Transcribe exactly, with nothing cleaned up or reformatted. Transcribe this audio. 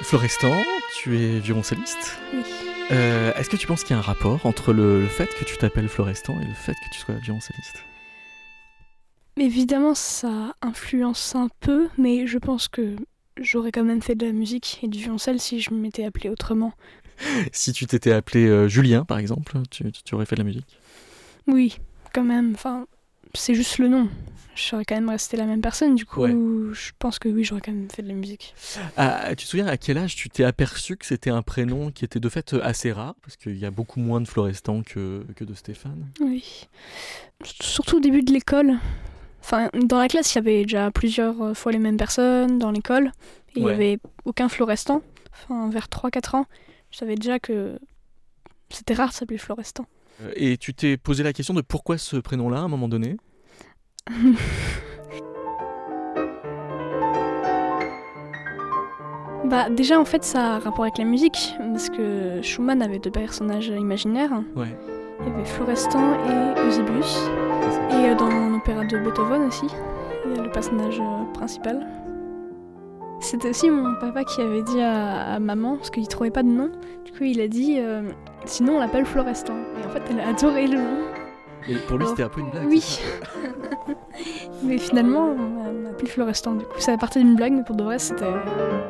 Florestan, tu es violoncelliste. Oui. Euh, est-ce que tu penses qu'il y a un rapport entre le, le fait que tu t'appelles Florestan et le fait que tu sois violoncelliste ? Évidemment, ça influence un peu, mais je pense que j'aurais quand même fait de la musique et du violoncelle si je m'étais appelée autrement. Si tu t'étais appelé euh, Julien, par exemple, tu, tu aurais fait de la musique ? Oui, quand même. Enfin, c'est juste le nom. Je serais quand même restée la même personne, du coup, Ouais. je pense que oui, j'aurais quand même fait de la musique. Ah, tu te souviens à quel âge tu t'es aperçu que c'était un prénom qui était de fait assez rare ? Parce qu'il y a beaucoup moins de Florestan que, que de Stéphane. Oui. Surtout au début de l'école. Enfin, dans la classe, il y avait déjà plusieurs fois les mêmes personnes dans l'école. Et il Ouais. n'y avait aucun Florestan. Enfin, vers trois quatre ans, je savais déjà que c'était rare de s'appeler Florestan. Euh, Et tu t'es posé la question de pourquoi ce prénom-là à un moment donné ? Bah déjà en fait ça a rapport avec la musique parce que Schumann avait deux personnages imaginaires. Ouais. Il y avait Florestan et Eusebius. Et euh, dans l'opéra de Beethoven aussi, il y a le personnage euh, principal. C'était aussi mon papa qui avait dit à, à maman, parce qu'il trouvait pas de nom, du coup il a dit euh, sinon on l'appelle Florestan. Et en fait elle a adoré le nom. Et pour lui, Alors, c'était un peu une blague. Oui. c'est ça Mais finalement on m'a appelé Florestan, du coup ça partait d'une blague mais pour de vrai c'était...